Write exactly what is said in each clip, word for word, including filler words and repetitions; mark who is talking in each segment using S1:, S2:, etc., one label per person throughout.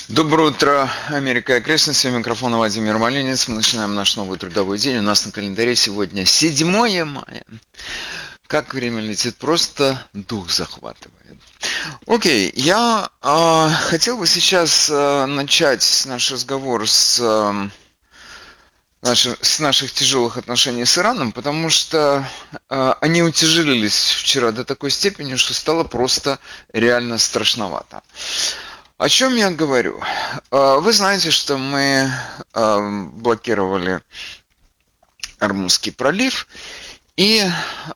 S1: Доброе утро, Америка и окрестности. У микрофона Владимир Малинец. Мы начинаем наш новый трудовой день. У нас на календаре сегодня седьмое мая. Как время летит, просто дух захватывает. Окей, я э, хотел бы сейчас э, начать наш разговор с, э, наши, с наших тяжелых отношений с Ираном, потому что э, они утяжелились вчера до такой степени, что стало просто реально страшновато. О чем я говорю? Вы знаете, что мы блокировали Ормузский пролив, и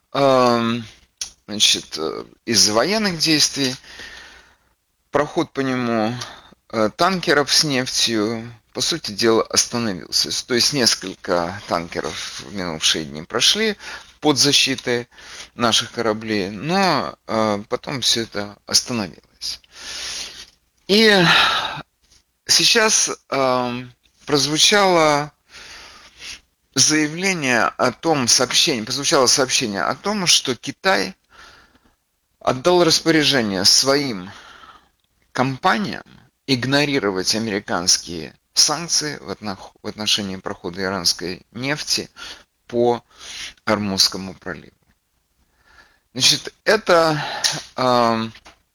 S1: значит, из-за военных действий проход по нему танкеров с нефтью, по сути дела, остановился. То есть несколько танкеров в минувшие дни прошли под защитой наших кораблей, но потом все это остановилось. И сейчас э, прозвучало заявление о том, сообщение, прозвучало сообщение о том, что Китай отдал распоряжение своим компаниям игнорировать американские санкции в отношении прохода иранской нефти по Ормузскому проливу. Значит, это э,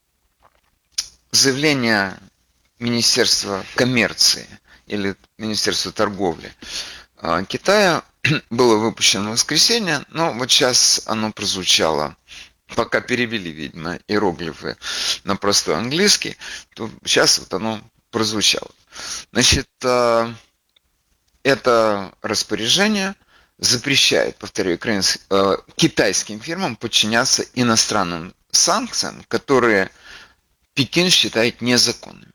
S1: заявление Министерства коммерции или Министерства торговли Китая было выпущено в воскресенье, но вот сейчас оно прозвучало, пока перевели, видимо, иероглифы на простой английский, то сейчас вот оно прозвучало. Значит, это распоряжение запрещает, повторяю, китайским фирмам подчиняться иностранным санкциям, которые Пекин считает незаконными.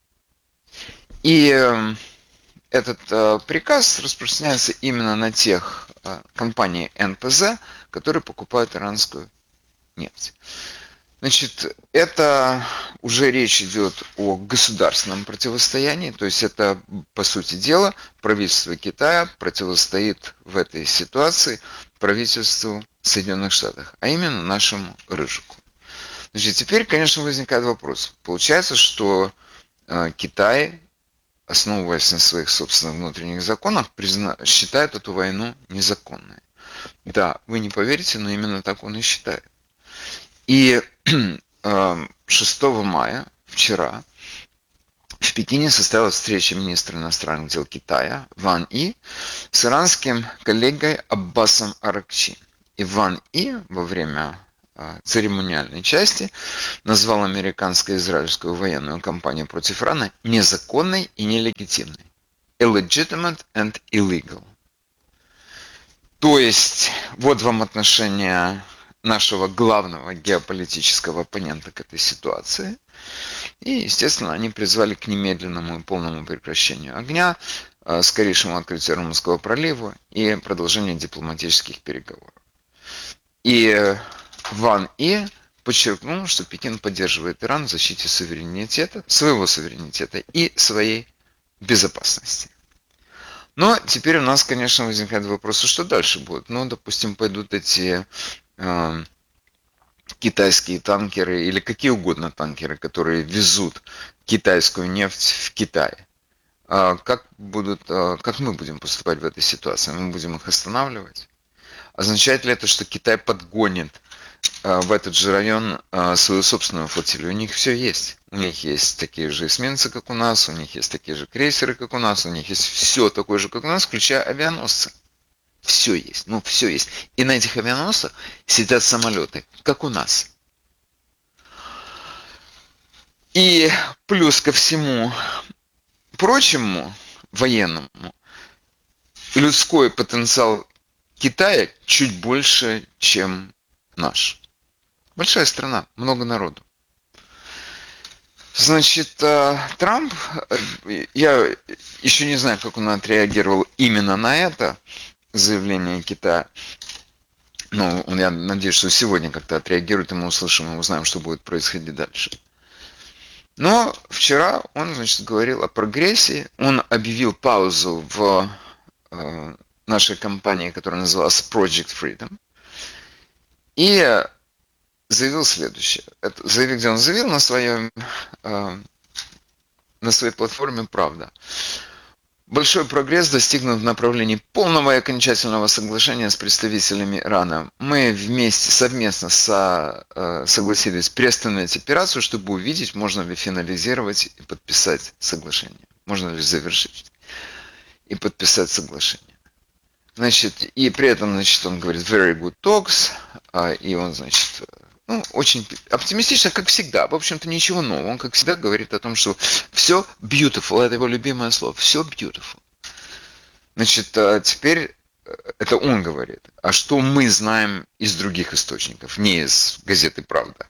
S1: И этот э, приказ распространяется именно на тех э, компаний эн пэ зэ, которые покупают иранскую нефть. Значит, это уже речь идет о государственном противостоянии, то есть это, по сути дела, правительство Китая противостоит в этой ситуации правительству Соединенных Штатов, а именно нашему Рыжику. Значит, теперь, конечно, возникает вопрос. Получается, что э, Китай, основываясь на своих собственных внутренних законах, призна... считает эту войну незаконной. Да, вы не поверите, но именно так он и считает. И шестого мая, вчера, в Пекине состоялась встреча министра иностранных дел Китая Ван И с иранским коллегой Аббасом Аракчи. И Ван И во время церемониальной части назвал американско-израильскую военную кампанию против Ирана незаконной и нелегитимной. Illegitimate and illegal. То есть, вот вам отношение нашего главного геополитического оппонента к этой ситуации. И, естественно, они призвали к немедленному и полному прекращению огня, скорейшему открытию Ормузского пролива и продолжению дипломатических переговоров. И Ван И подчеркнул, что Пекин поддерживает Иран в защите суверенитета, своего суверенитета и своей безопасности. Но теперь у нас, конечно, возникает вопрос, что дальше будет. Ну, допустим, пойдут эти э, китайские танкеры или какие угодно танкеры, которые везут китайскую нефть в Китай. Э, как, будут, э, как мы будем поступать в этой ситуации? Мы будем их останавливать? Означает ли это, что Китай подгонит э, в этот же район э, свою собственную флотилию? У них все есть. У них есть такие же эсминцы, как у нас, у них есть такие же крейсеры, как у нас, у них есть все такое же, как у нас, включая авианосцы. Все есть, ну все есть. И на этих авианосцах сидят самолеты, как у нас. И плюс ко всему прочему военному, людской потенциал Китая чуть больше, чем наш. Большая страна, много народу. Значит, Трамп, я еще не знаю, как он отреагировал именно на это заявление Китая. Но я надеюсь, что сегодня как-то отреагирует, и мы услышим, и узнаем, что будет происходить дальше. Но вчера он, значит, говорил о прогрессии. Он объявил паузу в э, нашей компании, которая называлась Project Freedom. И заявил следующее. Это, заявил, где он заявил на своем, э, на своей платформе «Правда». Большой прогресс достигнут в направлении полного и окончательного соглашения с представителями Ирана. Мы вместе, совместно со, э, согласились приостановить операцию, чтобы увидеть, можно ли финализировать и подписать соглашение. Можно ли завершить и подписать соглашение. Значит, и при этом, значит, он говорит very good talks, э, и он, значит, ну, очень оптимистично, как всегда. В общем-то, ничего нового. Он, как всегда, говорит о том, что все beautiful. Это его любимое слово. Все beautiful. Значит, теперь это он говорит. А что мы знаем из других источников, не из газеты «Правда»?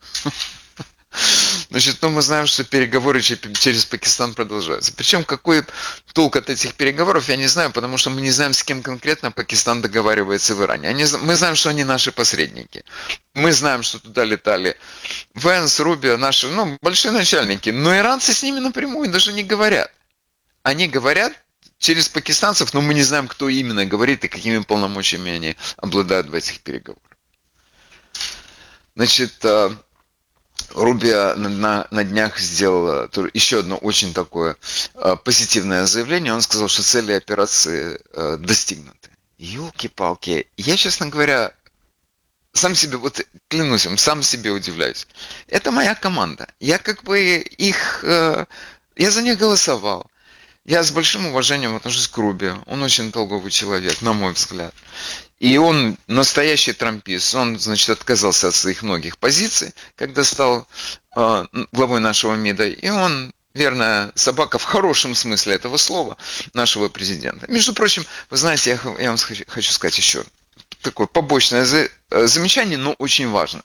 S1: Значит, ну мы знаем, что переговоры через Пакистан продолжаются. Причем какой толк от этих переговоров, я не знаю, потому что мы не знаем, с кем конкретно Пакистан договаривается в Иране. Они, мы знаем, что они наши посредники. Мы знаем, что туда летали Венс, Рубио, наши, ну, большие начальники. Но иранцы с ними напрямую даже не говорят. Они говорят через пакистанцев, но мы не знаем, кто именно говорит и какими полномочиями они обладают в этих переговорах. Значит, Рубио на, на днях сделал еще одно очень такое позитивное заявление. Он сказал, что цели операции достигнуты. Ёлки-палки. Я, честно говоря, сам себе, вот клянусь вам, сам себе удивляюсь. Это моя команда. Я как бы их, я за них голосовал. Я с большим уважением отношусь к Рубио. Он очень толковый человек, на мой взгляд. И он настоящий трампист. Он, значит, отказался от своих многих позиций, когда стал э, главой нашего МИДа. И он верная собака в хорошем смысле этого слова нашего президента. Между прочим, вы знаете, я, я вам хочу сказать еще такое побочное за, замечание, но очень важное.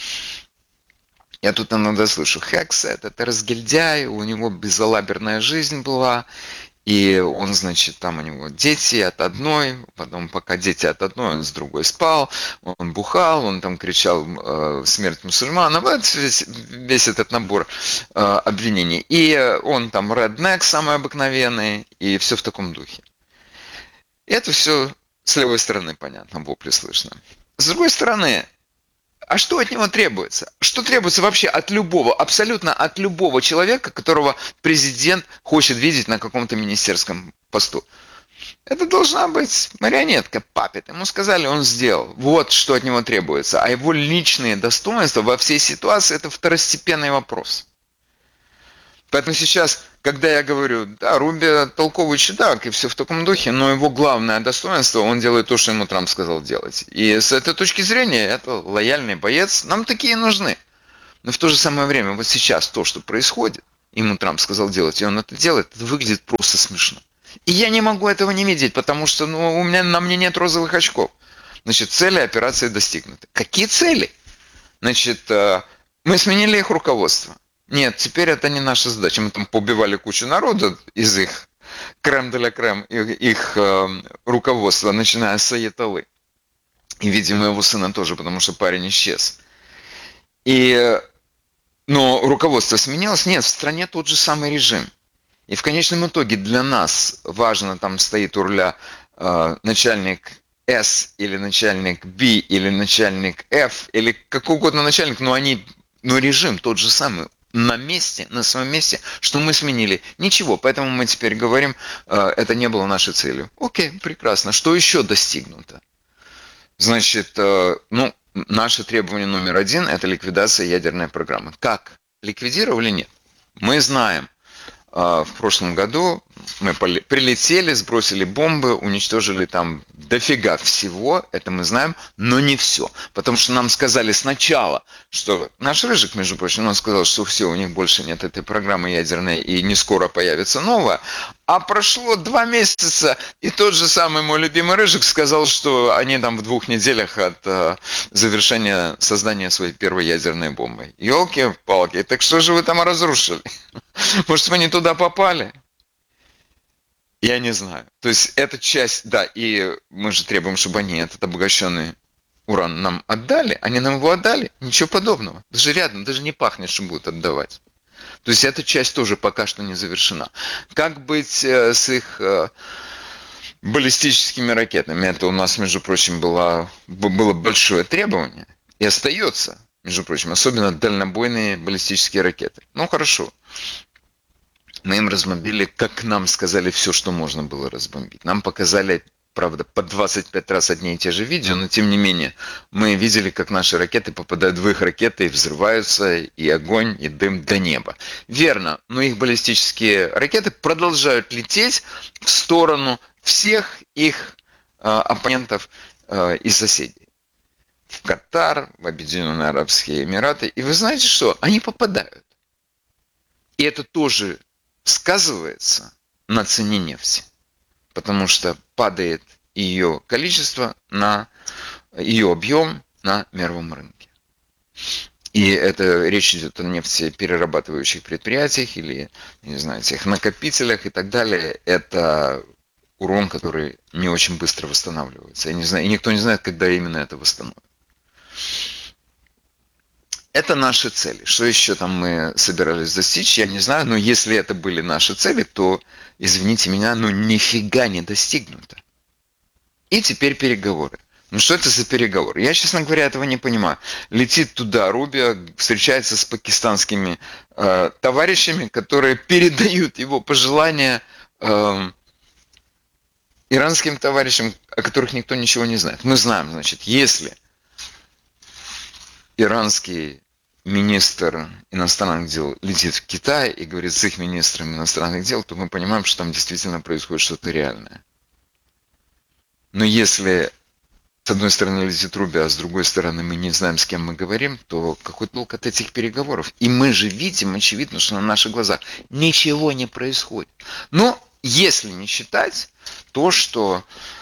S1: Я тут иногда слышу, Хексет, это разгильдяй, у него безалаберная жизнь была, и он, значит, там у него дети от одной, потом пока дети от одной, он с другой спал, он бухал, он там кричал э, «Смерть мусульманам», вот весь, весь этот набор э, обвинений. И он там реднек самый обыкновенный, и все в таком духе. И это все с левой стороны, понятно, вопли слышно. С другой стороны, а что от него требуется? Что требуется вообще от любого, абсолютно от любого человека, которого президент хочет видеть на каком-то министерском посту? Это должна быть марионетка, папет. Ему сказали, он сделал. Вот что от него требуется. А его личные достоинства во всей ситуации – это второстепенный вопрос. Поэтому сейчас, когда я говорю, да, Рубио толковый чудак и все в таком духе, но его главное достоинство, он делает то, что ему Трамп сказал делать. И с этой точки зрения, это лояльный боец, нам такие нужны. Но в то же самое время, вот сейчас то, что происходит, ему Трамп сказал делать, и он это делает, это выглядит просто смешно. И я не могу этого не видеть, потому что ну, у меня, на мне нет розовых очков. Значит, цели операции достигнуты. Какие цели? Значит, мы сменили их руководство. Нет, теперь это не наша задача. Мы там поубивали кучу народа из их крем-де-ля-крем, их э, руководства, начиная с Аятоллы. И, видимо, его сына тоже, потому что парень исчез. И, но руководство сменилось. Нет, в стране тот же самый режим. И в конечном итоге для нас важно, там стоит у руля э, начальник С, или начальник Б, или начальник Ф, или какой угодно начальник, но они, но режим тот же самый. На месте, на своем месте, что мы сменили. Ничего, поэтому мы теперь говорим, это не было нашей целью. Окей, прекрасно. Что еще достигнуто? Значит, ну, наше требование номер один – это ликвидация ядерной программы. Как? Ликвидировали? Нет. Мы знаем, в прошлом году мы прилетели, сбросили бомбы, уничтожили там дофига всего, это мы знаем, но не все. Потому что нам сказали сначала, что наш Рыжик, между прочим, он сказал, что все, у них больше нет этой программы ядерной и не скоро появится новая. А прошло два месяца, и тот же самый мой любимый Рыжик сказал, что они там в двух неделях от э, завершения создания своей первой ядерной бомбы. Ёлки-палки, так что же вы там разрушили? Может, вы не туда попали? Я не знаю. То есть эта часть, да, и мы же требуем, чтобы они этот обогащенный уран нам отдали. Они нам его отдали? Ничего подобного. Даже рядом, даже не пахнет, что будут отдавать. То есть эта часть тоже пока что не завершена. Как быть э, с их э, баллистическими ракетами? Это у нас, между прочим, было, было большое требование. И остается, между прочим, особенно дальнобойные баллистические ракеты. Ну, хорошо. Мы им разбомбили, как нам сказали, все, что можно было разбомбить. Нам показали, правда, по двадцать пять раз одни и те же видео, но тем не менее мы видели, как наши ракеты попадают в их ракеты и взрываются, и огонь, и дым до неба. Верно, но их баллистические ракеты продолжают лететь в сторону всех их э, оппонентов э, и соседей. В Катар, в Объединенные Арабские Эмираты. И вы знаете что? Они попадают. И это тоже сказывается на цене нефти. Потому что падает ее количество, на ее объем на мировом рынке. И это речь идет о нефтеперерабатывающих предприятиях или, не знаю, тех накопителях и так далее. Это урон, который не очень быстро восстанавливается. Я не знаю, и никто не знает, когда именно это восстановит. Это наши цели. Что еще там мы собирались достичь, я не знаю. Но если это были наши цели, то, извините меня, ну нифига не достигнуто. И теперь переговоры. Ну что это за переговоры? Я, честно говоря, этого не понимаю. Летит туда Рубио, встречается с пакистанскими э, товарищами, которые передают его пожелания э, иранским товарищам, о которых никто ничего не знает. Мы знаем, значит, если иранский министр иностранных дел летит в Китай и говорит с их министром иностранных дел, то мы понимаем, что там действительно происходит что-то реальное. Но если с одной стороны летит Рубио, а с другой стороны мы не знаем, с кем мы говорим, то какой толк от этих переговоров? И мы же видим, очевидно, что на наших глазах ничего не происходит. Но если не считать то, что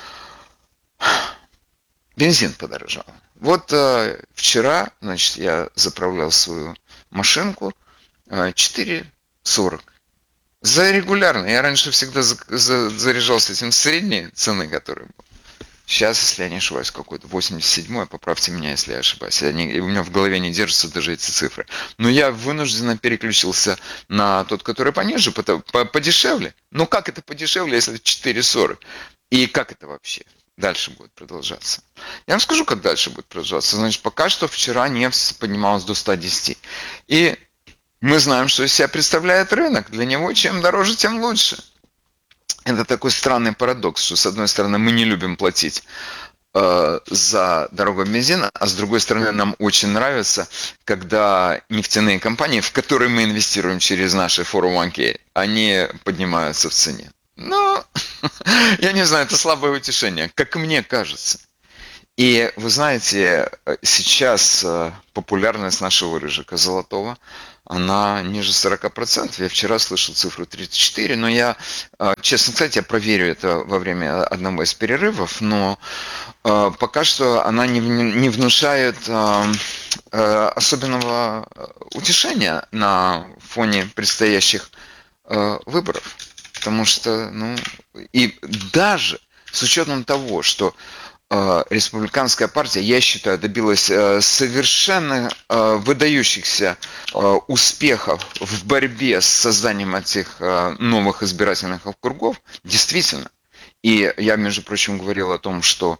S1: бензин подорожал. Вот э, вчера, значит, я заправлял свою машинку э, четыре сорок. За регулярно. Я раньше всегда за, за, заряжался этим средней цены, который был. Сейчас, если я не ошибаюсь, какой-то восемьдесят седьмой, поправьте меня, если я ошибаюсь. Я не, у меня в голове не держатся даже эти цифры. Но я вынужденно переключился на тот, который пониже, подешевле. Ну как это подешевле, если четыре сорок? И как это вообще дальше будет продолжаться? Я вам скажу, как дальше будет продолжаться. Значит, пока что вчера нефть поднималась до ста десяти. И мы знаем, что из себя представляет рынок. Для него чем дороже, тем лучше. Это такой странный парадокс, что с одной стороны мы не любим платить э, за дорогу бензина, а с другой стороны нам очень нравится, когда нефтяные компании, в которые мы инвестируем через наши фор о ван кей, они поднимаются в цене. Но я не знаю, это слабое утешение, как мне кажется. И вы знаете, сейчас популярность нашего рыжика золотого, она ниже сорок процентов. Я вчера слышал цифру тридцать четыре, но я, честно сказать, я проверю это во время одного из перерывов, но пока что она не, не внушает особенного утешения на фоне предстоящих выборов. Потому что, ну, и даже с учетом того, что республиканская партия, я считаю, добилась совершенно выдающихся успехов в борьбе с созданием этих новых избирательных округов, действительно. И я, между прочим, говорил о том, что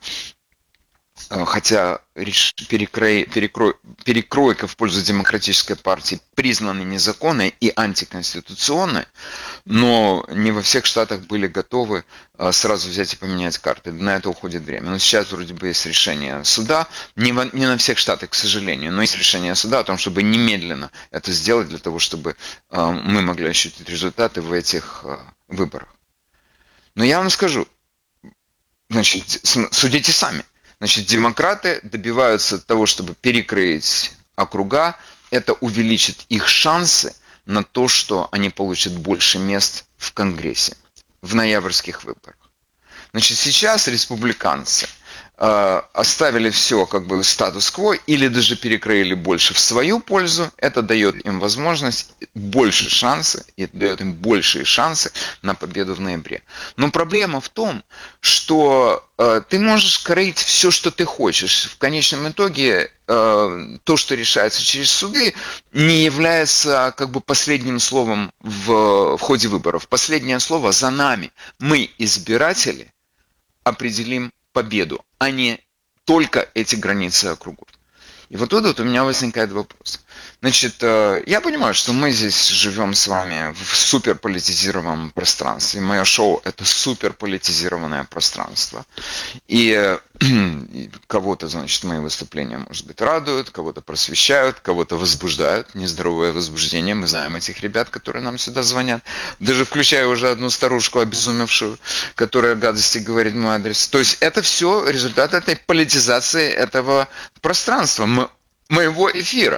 S1: хотя перекрой, перекрой, перекройка в пользу демократической партии признана незаконной и антиконституционной, но не во всех штатах были готовы сразу взять и поменять карты. На это уходит время. Но сейчас вроде бы есть решение суда, не, во, не на всех штатах, к сожалению, но есть решение суда о том, чтобы немедленно это сделать для того, чтобы мы могли ощутить результаты в этих выборах. Но я вам скажу, значит, судите сами. Значит, демократы добиваются того, чтобы перекрыть округа. Это увеличит их шансы на то, что они получат больше мест в Конгрессе в ноябрьских выборах. Значит, сейчас республиканцы э, оставили все как бы статус-кво или даже перекроили больше в свою пользу. Это дает им возможность, больше шансы, и дает им большие шансы на победу в ноябре. Но проблема в том, что э, ты можешь кроить все, что ты хочешь. В конечном итоге э, то, что решается через суды, не является как бы последним словом в, в ходе выборов. Последнее слово за нами. Мы, избиратели, определим победу, а не только эти границы округов. И вот тут вот у меня возникает вопрос. Значит, э, я понимаю, что мы здесь живем с вами в суперполитизированном пространстве. Мое шоу – это суперполитизированное пространство. И, э, и кого-то, значит, мои выступления, может быть, радуют, кого-то просвещают, кого-то возбуждают. Нездоровое возбуждение. Мы знаем этих ребят, которые нам сюда звонят. Даже включая уже одну старушку обезумевшую, которая гадости говорит в мой адрес. То есть это все результат этой политизации этого пространства, мо- моего эфира.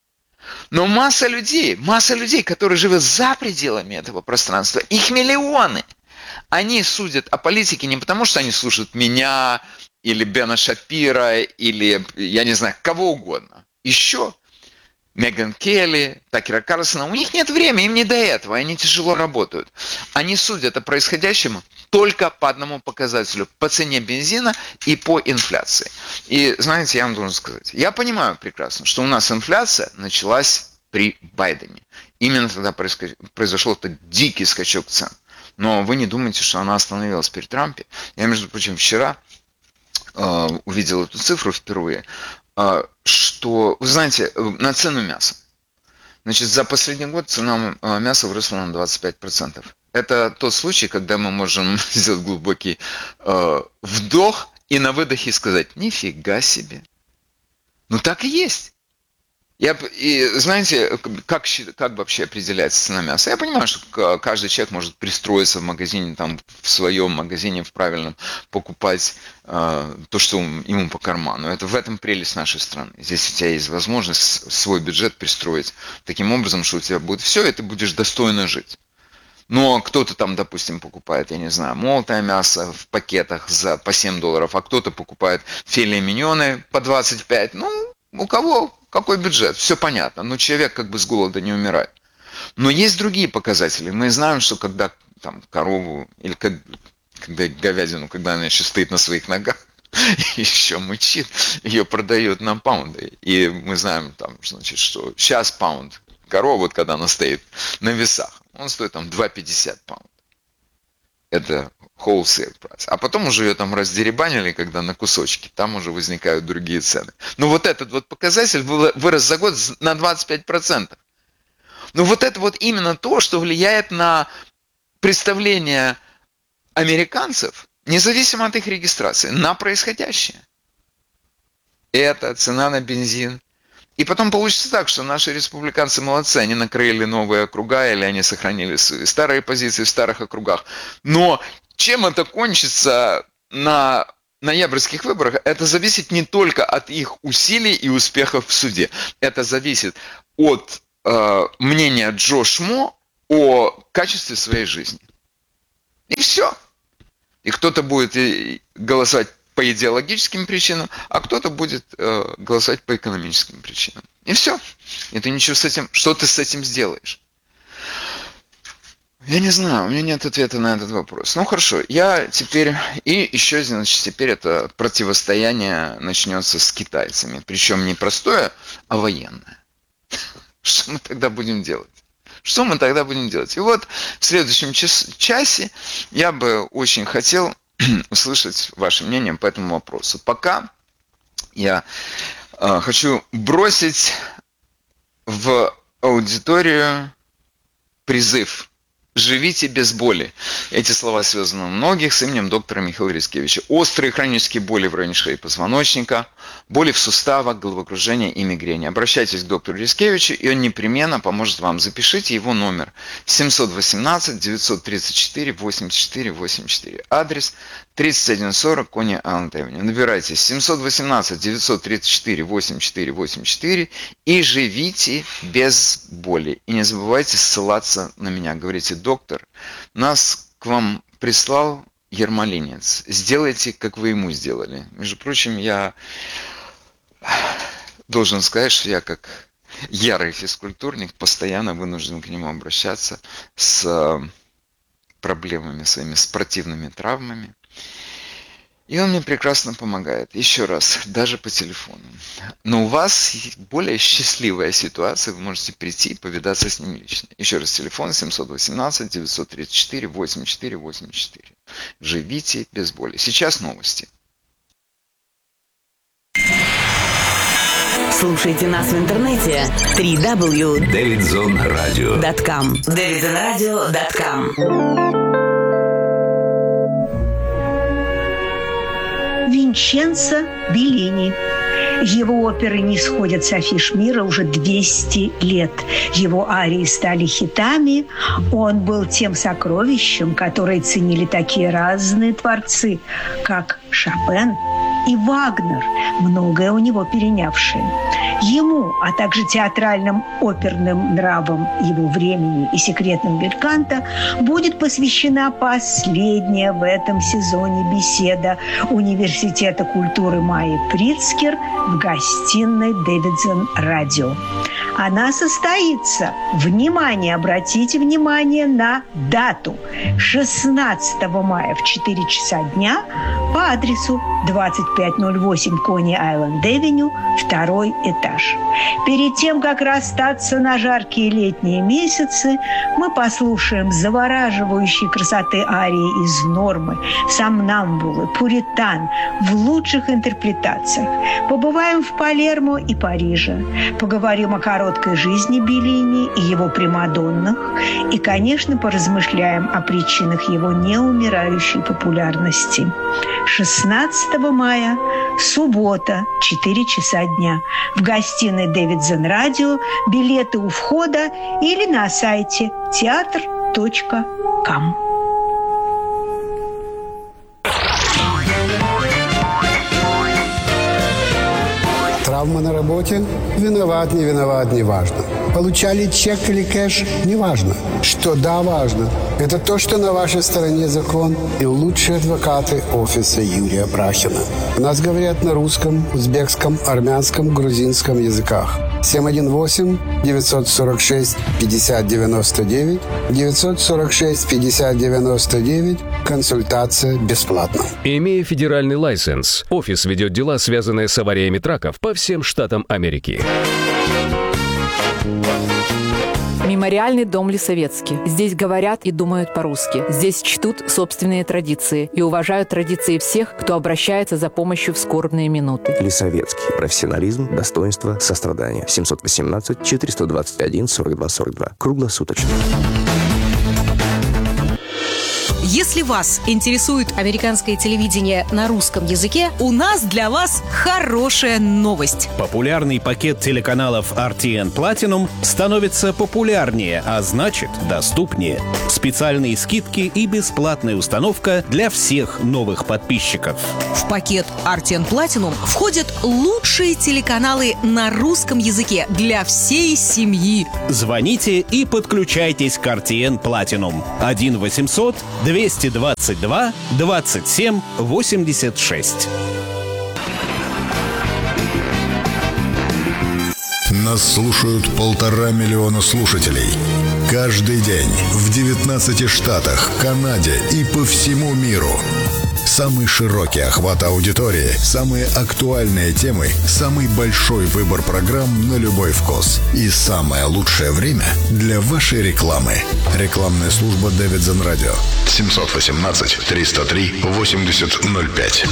S1: Но масса людей, масса людей, которые живут за пределами этого пространства, их миллионы. Они судят о политике не потому, что они слушают меня, или Бена Шапира, или, я не знаю, кого угодно. Еще Меган Келли, Такера Карлсона, у них нет времени, им не до этого, они тяжело работают. Они судят о происходящем только по одному показателю, по цене бензина и по инфляции. И знаете, я вам должен сказать, я понимаю прекрасно, что у нас инфляция началась при Байдене. Именно тогда произошел этот дикий скачок цен. Но вы не думайте, что она остановилась при Трампе. Я, между прочим, вчера э, увидел эту цифру впервые, э, что, вы знаете, на цену мяса. Значит, за последний год цена э, мяса выросла на двадцать пять процентов. Это тот случай, когда мы можем сделать глубокий э, вдох и на выдохе сказать, нифига себе. Ну так и есть. Я, и знаете, как, как вообще определяется цена мяса? Я понимаю, что каждый человек может пристроиться в магазине, там, в своем магазине, в правильном, покупать э, то, что ему по карману. Это в этом прелесть нашей страны. Здесь у тебя есть возможность свой бюджет пристроить таким образом, что у тебя будет все, и ты будешь достойно жить. Но кто-то там, допустим, покупает, я не знаю, молотое мясо в пакетах за, по семь долларов, а кто-то покупает филе миньоны по двадцать пять. Ну, у кого какой бюджет, все понятно. Но человек как бы с голода не умирает. Но есть другие показатели. Мы знаем, что когда там корову или как, когда говядину, когда она еще стоит на своих ногах, еще мычит, ее продают на паунды. И мы знаем, там, значит, что сейчас паунд коровы, вот когда она стоит на весах, он стоит там два пятьдесят паунд. Это wholesale price. А потом уже ее там раздеребанили, когда на кусочки, там уже возникают другие цены. Но вот этот вот показатель вырос за год на двадцать пять процентов. Но вот это вот именно то, что влияет на представление американцев, независимо от их регистрации, на происходящее. Это цена на бензин. И потом получится так, что наши республиканцы молодцы, они накрыли новые округа, или они сохранили свои старые позиции в старых округах. Но чем это кончится на ноябрьских выборах, это зависит не только от их усилий и успехов в суде. Это зависит от э, мнения Джо Шмо о качестве своей жизни. И все. И кто-то будет голосовать по идеологическим причинам, а кто-то будет э, голосовать по экономическим причинам. И все. И ты ничего с этим, что ты с этим сделаешь? Я не знаю, у меня нет ответа на этот вопрос. Ну хорошо, я теперь, и еще, значит, теперь это противостояние начнется с китайцами. Причем не простое, а военное. Что мы тогда будем делать? Что мы тогда будем делать? И вот в следующем час, часе я бы очень хотел услышать ваше мнение по этому вопросу. Пока я э, хочу бросить в аудиторию призыв «Живите без боли». Эти слова связаны у многих с именем доктора Михаила Рискевича. Острые хронические боли в районе шеи и позвоночника, боли в суставах, головокружение и мигрени. Обращайтесь к доктору Рискевичу, и он непременно поможет вам. Запишите его номер семь один восемь девять три четыре восемь четыре восемь четыре. Адрес тридцать один сорок Кони Айленд Авеню. Набирайте семь один восемь девять три четыре восемь четыре восемь четыре и живите без боли. И не забывайте ссылаться на меня. Говорите: доктор, нас к вам прислал Ермолинец. Сделайте, как вы ему сделали. Между прочим, я должен сказать, что я как ярый физкультурник постоянно вынужден к нему обращаться с проблемами своими, спортивными травмами. И он мне прекрасно помогает. Еще раз, даже по телефону. Но у вас более счастливая ситуация, вы можете прийти и повидаться с ним лично. Еще раз, телефон семь один восемь девять три четыре восемь четыре восемь четыре. Живите без боли. Сейчас новости.
S2: Слушайте нас в интернете три дабл ю точка
S3: дэвидзон радио
S2: точка ком. дэвидзон радио точка ком.
S4: Винченцо Беллини. Его оперы не сходят с афиш мира уже двести лет. Его арии стали хитами. Он был тем сокровищем, которое ценили такие разные творцы, как Шопен и Вагнер, многое у него перенявшие. Ему, а также театральным оперным нравам его времени и секретным бельканто будет посвящена последняя в этом сезоне беседа Университета культуры Майи Прицкер в гостиной Дэвидзон радио. Она состоится, внимание, обратите внимание на дату, шестнадцатого мая в четыре часа дня по адресу двадцать пять ноль восемь Кони-Айленд-Эвеню, второй этаж. Перед тем, как расстаться на жаркие летние месяцы, мы послушаем завораживающей красоты арии из «Нормы», «Сомнамбулы», «Пуритан» в лучших интерпретациях. Побываем в Палермо и Париже, поговорим о короткой жизни Беллини и его примадоннах и, конечно, поразмышляем о причинах его неумирающей популярности. шестнадцатого мая, суббота, четыре часа дня. В гостиной Дэвидзон радио. Билеты у входа или на сайте театр точка ком.
S5: Травма на работе? Виноват, не виноват, не важно. Получали чек или кэш? Не важно. Что да, важно. Это то, что на вашей стороне закон и лучшие адвокаты офиса Юрия Брахина. У нас говорят на русском, узбекском, армянском, грузинском языках. семь один восемь девятьсот сорок шесть пятьдесят девяносто девять девятьсот сорок шесть пятьдесят девяносто девять. Консультация бесплатна.
S3: Имея федеральный лайсенс, офис ведет дела, связанные с авариями траков по всем штатам Америки.
S6: Мемориальный дом Лисовецкий. Здесь говорят и думают по-русски. Здесь чтут собственные традиции и уважают традиции всех, кто обращается за помощью в скорбные минуты.
S7: Лисовецкий. Профессионализм, достоинство, сострадание. семьсот восемнадцать четыреста двадцать один сорок два сорок два. Круглосуточно.
S8: Если вас интересует американское телевидение на русском языке, у нас для вас хорошая новость.
S9: Популярный пакет телеканалов ар ти эн Platinum становится популярнее, а значит, доступнее. Специальные скидки и бесплатная установка для всех новых подписчиков.
S8: В пакет ар ти эн Platinum входят лучшие телеканалы на русском языке для всей семьи.
S9: Звоните и подключайтесь к ар ти эн Platinum. один восемьсот двести двадцать два двадцать семь восемьдесят шесть.
S10: Нас слушают полтора миллиона слушателей. Каждый день в девятнадцати штатах, Канаде и по всему миру. Самый широкий охват аудитории, самые актуальные темы, самый большой выбор программ на любой вкус. И самое лучшее время для вашей рекламы. Рекламная служба Дэвидзон радио. семьсот восемнадцать триста три восемьдесят ноль пять.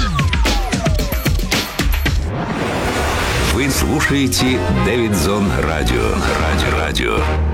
S3: Вы слушаете Дэвидзон радио. Радио. Радио.